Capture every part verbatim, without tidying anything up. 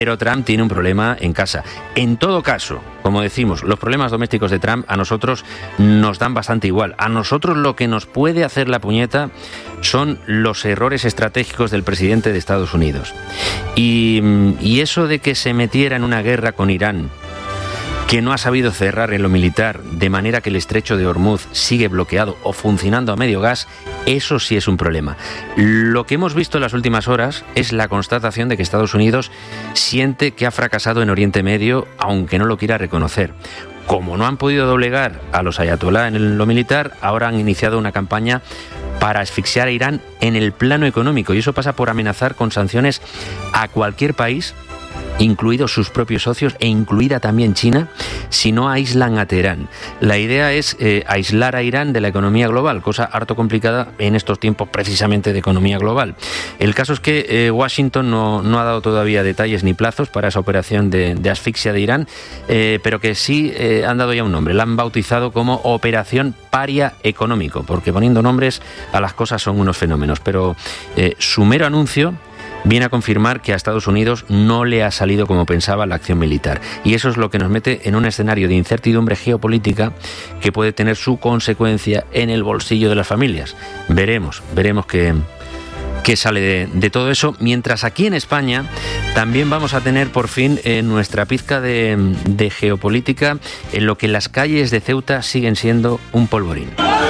Pero Trump tiene un problema en casa. En todo caso, como decimos, los problemas domésticos de Trump a nosotros nos dan bastante igual. A nosotros lo que nos puede hacer la puñeta son los errores estratégicos del presidente de Estados Unidos. Y, y eso de que se metiera en una guerra con Irán, que no ha sabido cerrar en lo militar, de manera que el estrecho de Hormuz sigue bloqueado o funcionando a medio gas, eso sí es un problema. Lo que hemos visto en las últimas horas es la constatación de que Estados Unidos siente que ha fracasado en Oriente Medio, aunque no lo quiera reconocer. Como no han podido doblegar a los ayatolá en lo militar, ahora han iniciado una campaña para asfixiar a Irán en el plano económico, y eso pasa por amenazar con sanciones a cualquier país, incluidos sus propios socios e incluida también China, si no aíslan a Teherán. La idea es eh, aislar a Irán de la economía global, cosa harto complicada en estos tiempos precisamente de economía global. El caso es que eh, Washington no, no ha dado todavía detalles ni plazos para esa operación de, de asfixia de Irán, eh, pero que sí eh, han dado ya un nombre. La han bautizado como Operación Paria Económico, porque poniendo nombres a las cosas son unos fenómenos. Pero eh, su mero anuncio viene a confirmar que a Estados Unidos no le ha salido como pensaba la acción militar. Y eso es lo que nos mete en un escenario de incertidumbre geopolítica que puede tener su consecuencia en el bolsillo de las familias. Veremos, veremos qué, qué sale de, de todo eso. Mientras aquí en España también vamos a tener por fin eh, nuestra pizca de, de geopolítica, en lo que las calles de Ceuta siguen siendo un polvorín.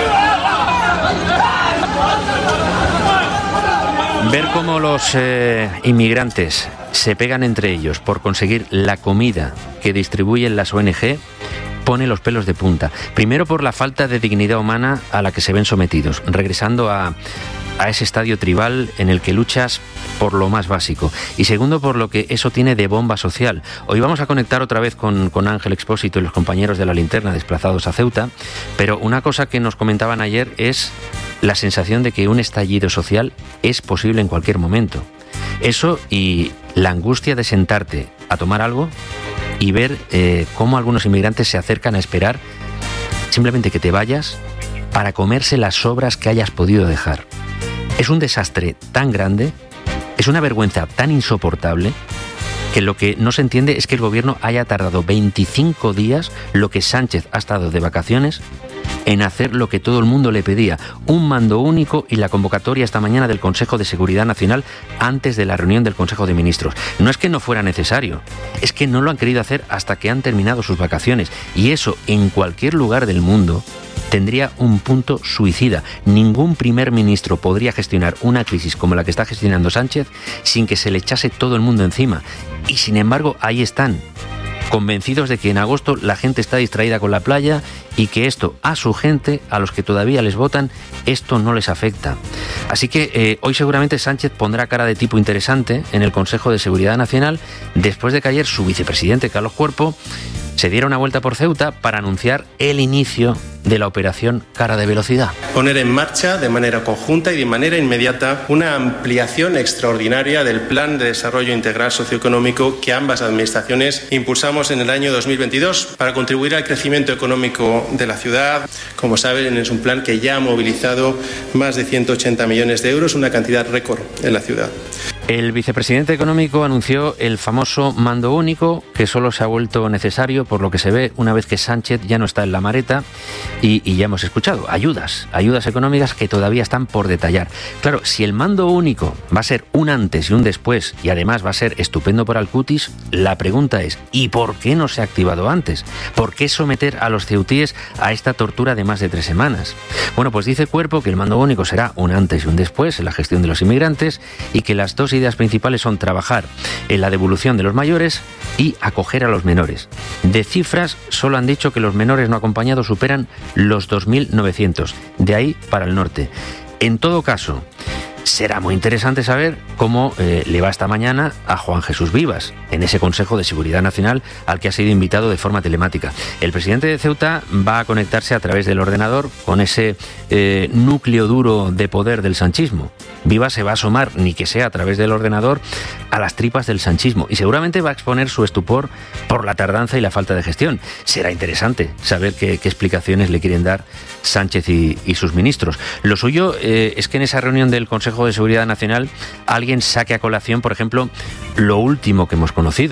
Ver cómo los eh, inmigrantes se pegan entre ellos por conseguir la comida que distribuyen las O N Ge pone los pelos de punta. Primero por la falta de dignidad humana a la que se ven sometidos, regresando a, a ese estadio tribal en el que luchas por lo más básico. Y segundo por lo que eso tiene de bomba social. Hoy vamos a conectar otra vez con, con Ángel Expósito y los compañeros de La Linterna desplazados a Ceuta, pero una cosa que nos comentaban ayer es la sensación de que un estallido social es posible en cualquier momento. Eso y la angustia de sentarte a tomar algo y ver eh, cómo algunos inmigrantes se acercan a esperar simplemente que te vayas para comerse las sobras que hayas podido dejar. Es un desastre tan grande, es una vergüenza tan insoportable, que lo que no se entiende es que el gobierno haya tardado veinticinco días, lo que Sánchez ha estado de vacaciones, en hacer lo que todo el mundo le pedía, un mando único y la convocatoria esta mañana del Consejo de Seguridad Nacional antes de la reunión del Consejo de Ministros. No es que no fuera necesario, es que no lo han querido hacer hasta que han terminado sus vacaciones, y eso en cualquier lugar del mundo tendría un punto suicida. Ningún primer ministro podría gestionar una crisis como la que está gestionando Sánchez sin que se le echase todo el mundo encima. Y sin embargo, ahí están, convencidos de que en agosto la gente está distraída con la playa y que esto a su gente, a los que todavía les votan, esto no les afecta. Así que eh, hoy seguramente Sánchez pondrá cara de tipo interesante en el Consejo de Seguridad Nacional, después de que ayer su vicepresidente Carlos Cuerpo se diera una vuelta por Ceuta para anunciar el inicio de la operación Cara de Velocidad. Poner en marcha de manera conjunta y de manera inmediata una ampliación extraordinaria del Plan de Desarrollo Integral Socioeconómico que ambas administraciones impulsamos en el año dos mil veintidós para contribuir al crecimiento económico de la ciudad. Como saben, es un plan que ya ha movilizado más de ciento ochenta millones de euros, una cantidad récord en la ciudad. El vicepresidente económico anunció el famoso mando único, que solo se ha vuelto necesario, por lo que se ve, una vez que Sánchez ya no está en la mareta, y, y ya hemos escuchado, ayudas, ayudas económicas que todavía están por detallar. Claro, si el mando único va a ser un antes y un después, y además va a ser estupendo para el cutis, la pregunta es, ¿y por qué no se ha activado antes? ¿Por qué someter a los ceutíes a esta tortura de más de tres semanas? Bueno, pues dice Cuerpo que el mando único será un antes y un después en la gestión de los inmigrantes, y que las dos ideas principales son trabajar en la devolución de los mayores y acoger a los menores. De cifras, solo han dicho que los menores no acompañados superan los dos mil novecientos, de ahí para el norte. En todo caso, será muy interesante saber cómo eh, le va esta mañana a Juan Jesús Vivas en ese Consejo de Seguridad Nacional al que ha sido invitado de forma telemática. El presidente de Ceuta va a conectarse a través del ordenador con ese eh, núcleo duro de poder del sanchismo. Vivas se va a asomar, ni que sea a través del ordenador, a las tripas del sanchismo y seguramente va a exponer su estupor por la tardanza y la falta de gestión. Será interesante saber qué, qué explicaciones le quieren dar Sánchez y, y sus ministros. Lo suyo eh, es que en esa reunión del Consejo de Seguridad Nacional alguien saque a colación, por ejemplo, lo último que hemos conocido.